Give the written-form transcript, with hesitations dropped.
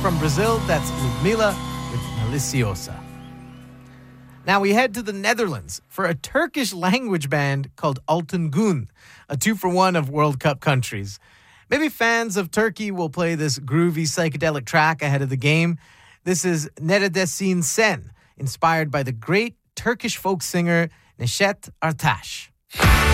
from Brazil, that's Ludmilla with Maliciosa. Now we head to the Netherlands for a Turkish language band called Altın Gün, a 2-for-1 of World Cup countries. Maybe fans of Turkey will play this groovy psychedelic track ahead of the game. This is Neredesin Sen, inspired by the great Turkish folk singer Neşet Ertaş.